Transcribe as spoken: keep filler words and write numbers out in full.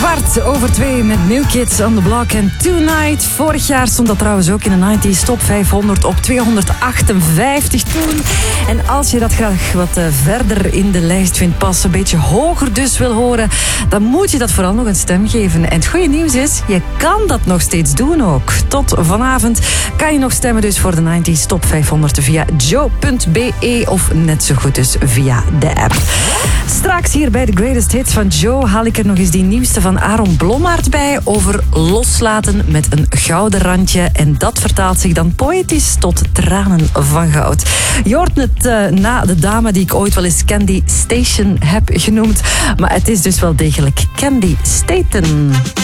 Kwart over twee met New Kids on the Block en Tonight. Vorig jaar stond dat trouwens ook in de nineties Top vijfhonderd op tweehonderdachtenvijftig toen. En als je dat graag wat uh, verder in de lijst vindt passen, een beetje hoger dus wil horen, dan moet je dat vooral nog een stem geven. En het goede nieuws is, je kan dat nog steeds doen ook. Tot vanavond kan je nog stemmen dus voor de nineties Top vijfhonderd via joe punt b e of net zo goed dus via de app. Straks hier bij de Greatest Hits van Joe haal ik er nog eens die nieuwste van Aaron Blommaert bij over loslaten met een gouden randje. En dat vertaalt zich dan poëtisch tot tranen van goud. Je hoort het uh, na de dame die ik ooit wel eens Candy Station heb genoemd. Maar het is dus wel degelijk Candy Staten.